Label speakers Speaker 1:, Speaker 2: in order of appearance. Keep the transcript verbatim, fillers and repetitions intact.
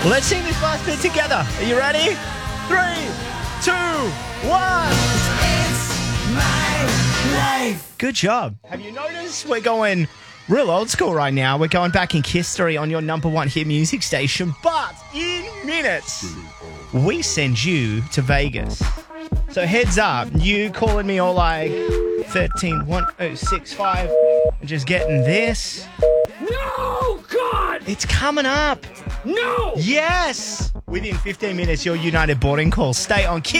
Speaker 1: Let's sing this last bit together. Are you ready? Three, two, one. It's my life. Good job. Have you noticed we're going real old school right now? We're going back in history on your number one hit music station. But in minutes, we send you to Vegas. So heads up, you calling me all like thirteen, one oh six five, and just getting this.
Speaker 2: No, God!
Speaker 1: It's coming up.
Speaker 2: No!
Speaker 1: Yes! Within fifteen minutes, your United boarding call. Stay on Kiss.